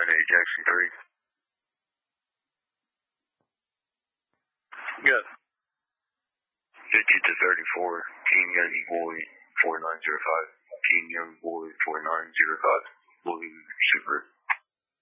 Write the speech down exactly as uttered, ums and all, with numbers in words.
eight, Jackson three. Good. fifty to thirty-four, King Young Boy four nine zero five. King Young Boy four nine zero five. Blue Super.